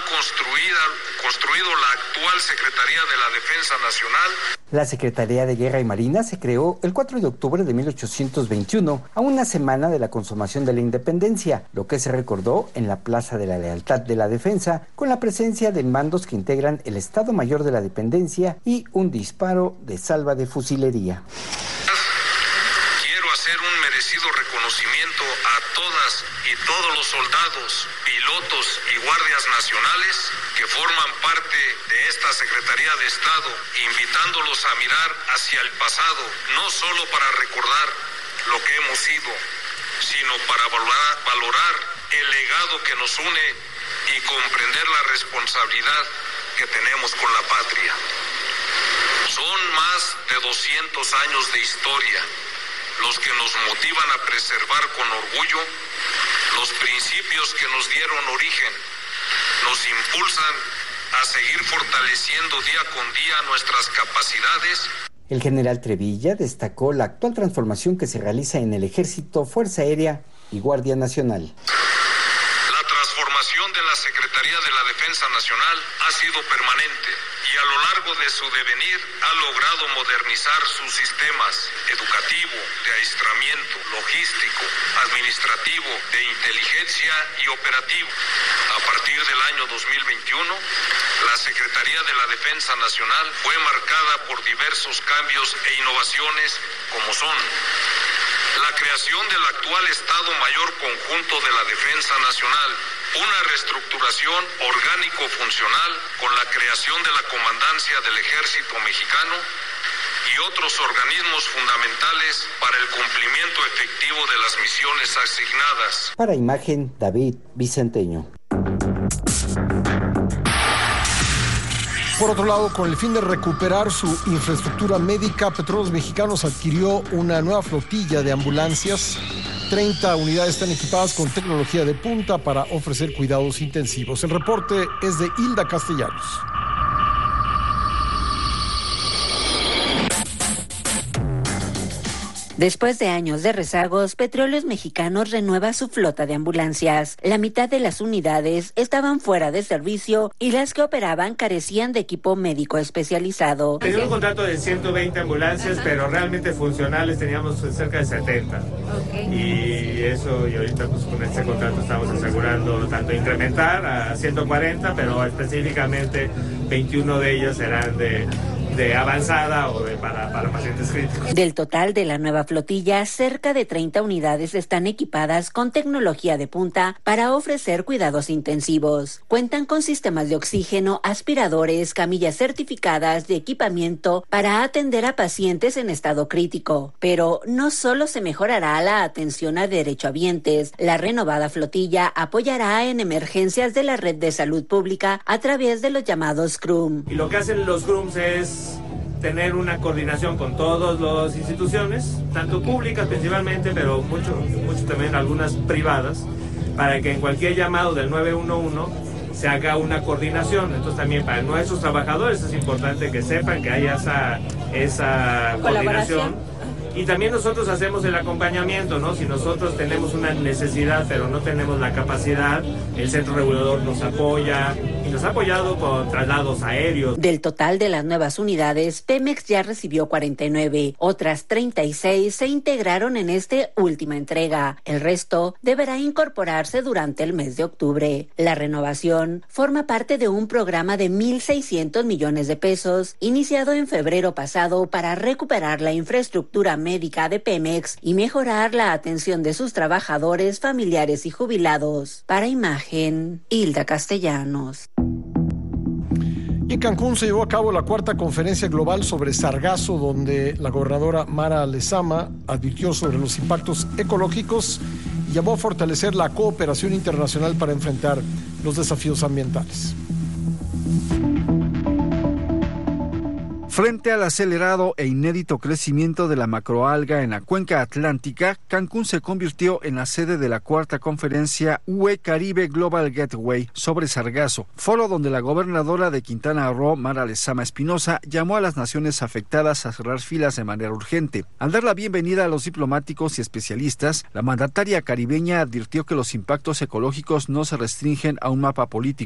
construido la actual Secretaría de la Defensa Nacional. La Secretaría de Guerra y Marina se creó el 4 de octubre de 1821, a una semana de la consumación de la independencia, lo que se recordó en la Plaza de la Lealtad de la Defensa, con la presencia de mandos que integran el Estado Mayor de la Dependencia y un disparo de salva de fusilería. Quiero hacer un merecido reconocimiento a todas y todos los soldados, pilotos y guardias nacionales que forman parte de esta Secretaría de Estado, invitándolos a mirar hacia el pasado, no solo para recordar lo que hemos sido, sino para valorar el legado que nos une y comprender la responsabilidad que tenemos con la patria. Son más de 200 años de historia los que nos motivan a preservar con orgullo los principios que nos dieron origen, nos impulsan a seguir fortaleciendo día con día nuestras capacidades. El general Trevilla destacó la actual transformación que se realiza en el Ejército, Fuerza Aérea y Guardia Nacional. La transformación de la Secretaría de la Defensa Nacional ha sido permanente y a lo largo de su devenir ha logrado modernizar sus sistemas educativo, de adiestramiento, logístico, administrativo, de inteligencia y operativo. A partir del año 2021, la Secretaría de la Defensa Nacional fue marcada por diversos cambios e innovaciones, como son la creación del actual Estado Mayor Conjunto de la Defensa Nacional, una reestructuración orgánico-funcional con la creación de la Comandancia del Ejército Mexicano y otros organismos fundamentales para el cumplimiento efectivo de las misiones asignadas. Para Imagen, David Vicenteño. Por otro lado, con el fin de recuperar su infraestructura médica, Petróleos Mexicanos adquirió una nueva flotilla de ambulancias. 30 unidades están equipadas con tecnología de punta para ofrecer cuidados intensivos. El reporte es de Hilda Castellanos. Después de años de rezagos, Petróleos Mexicanos renueva su flota de ambulancias. La mitad de las unidades estaban fuera de servicio y las que operaban carecían de equipo médico especializado. Teníamos un contrato de 120 ambulancias, pero realmente funcionales teníamos cerca de 70. Y ahorita pues con este contrato estamos asegurando tanto incrementar a 140, pero específicamente 21 de ellas serán de avanzada o para pacientes críticos. Del total de la nueva flotilla, cerca de 30 unidades están equipadas con tecnología de punta para ofrecer cuidados intensivos. Cuentan con sistemas de oxígeno, aspiradores, camillas certificadas de equipamiento para atender a pacientes en estado crítico. Pero no solo se mejorará la atención a derechohabientes, la renovada flotilla apoyará en emergencias de la red de salud pública a través de los llamados CRUM. Y lo que hacen los CRUMs es tener una coordinación con todas las instituciones, tanto públicas principalmente, pero mucho también algunas privadas, para que en cualquier llamado del 911 se haga una coordinación. Entonces también para nuestros trabajadores es importante que sepan que haya esa coordinación. Y también nosotros hacemos el acompañamiento, ¿no? Si nosotros tenemos una necesidad pero no tenemos la capacidad, el centro regulador nos apoya y nos ha apoyado con traslados aéreos. Del total de las nuevas unidades, Pemex ya recibió 49. Otras 36 se integraron en esta última entrega. El resto deberá incorporarse durante el mes de octubre. La renovación forma parte de un programa de 1,600 millones de pesos iniciado en febrero pasado para recuperar la infraestructura médica de Pemex y mejorar la atención de sus trabajadores, familiares y jubilados. Para Imagen, Hilda Castellanos. Y en Cancún se llevó a cabo la 4ª conferencia global sobre sargazo, donde la gobernadora Mara Lezama advirtió sobre los impactos ecológicos y llamó a fortalecer la cooperación internacional para enfrentar los desafíos ambientales. Frente al acelerado e inédito crecimiento de la macroalga en la cuenca atlántica, Cancún se convirtió en la sede de la 4ª conferencia UE Caribe Global Gateway sobre sargazo, foro donde la gobernadora de Quintana Roo, Mara Lezama Espinosa, llamó a las naciones afectadas a cerrar filas de manera urgente. Al dar la bienvenida a los diplomáticos y especialistas, la mandataria caribeña advirtió que los impactos ecológicos no se restringen a un mapa político.